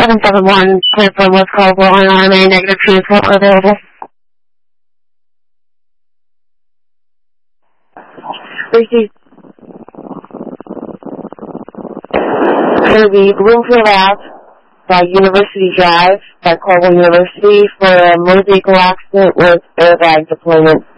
771, confirm what's callable on RMA, negative transport available. Received. Going to be Bloomfield Ave by University Drive by Cornell University for a motor vehicle accident with airbag deployment.